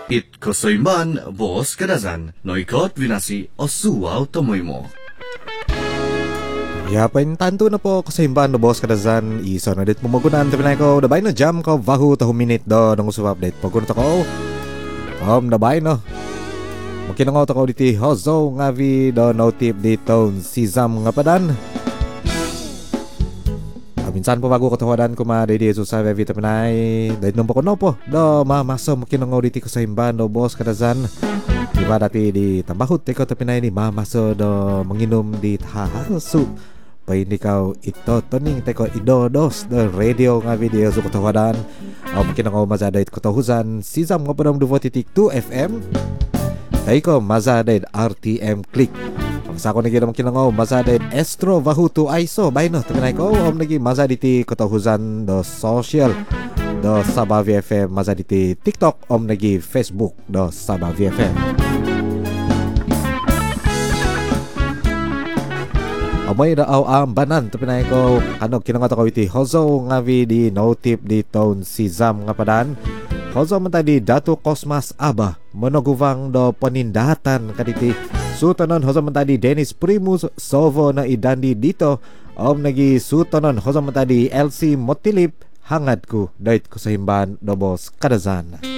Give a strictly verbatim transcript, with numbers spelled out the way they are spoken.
It kosoiman bos kadazan noikot vinasi osuaw tomoy mo. Ya, paintanto na po kasimbahan na boss kadazan iso na dit pumugunan tabi na ko dabay na jam ko vahu tahu minute do nang usap update pagunot ako om dabay no makinangot ako diti hozo ngavi do no tip di tone sisam nga padan. Minsan po bago ko tawadan ko ma dedi sa vita pinay dahil nung po ko no po do mamaso makinangot diti ko sa imban do boss kadazan. Diba dati di tambahut teko tapi pinay ni mamaso do manginom di tahasu pa hindi ka ito toning teko idodos the radio nga video so kutawadan o makinangaw mazadait kutahuzan sisam nga padang duvotitik two F M tayo ko mazadait R T M click sa ako naging makinangaw mazadait estro vahutu aiso bayno tapi ko om naging mazaditi kutahuzan do social do Sabavi F M mazaditi TikTok om naging Facebook do Sabavi F M. Amay na aw ang banan tapi na ko ano kinangat ako iti hozo ngavi di no tip di tone si Zam nga padan hozo man tadi Dato Cosmas Aba monoguvang do panindatan kaditi sutanon hozo man tadi Dennis Primus Sovo na idandi dito om nagi sutanon hozo man tadi L C Motilip hangad ko dait ko sa himban do boss kadazan.